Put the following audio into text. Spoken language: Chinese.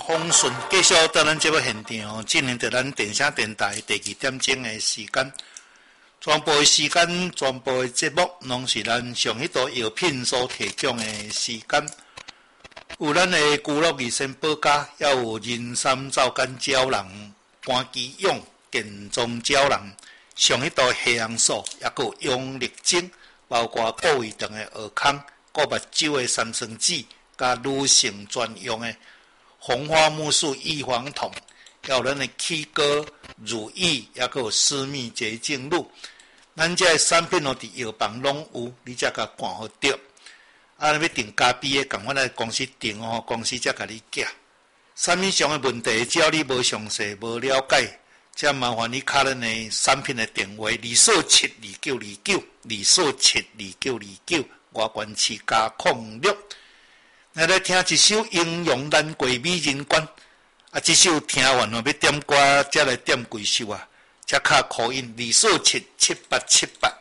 丰顺，继续到咱节目现场，进行到咱电声电台第2点钟的时间。全部的时间，全部的节目，拢是咱上迄道药品所提供的时间。有咱的居乐益生保家，也有人参皂苷胶囊、肝肌用健壮胶囊，上迄道黑红素，也有用力精，包括顾胃肠的蚵康、顾目睭的三酸酯，甲女性专用的红花木素异黄酮，还有咱的起膏、乳液，也有私密洁净露。咱这产品哦，伫药房拢有，你才甲看好着。啊，要订加币的，共阮来公司订哦，公司才甲你寄。产品上的问题，只要你无详细、无了解，则麻烦你敲咱的产品的电话2472929，2472929，外观市价06。来听一首英雄难过美人关，啊，这首听完哦，要点歌，才来点几首啊，才敲call in2477878。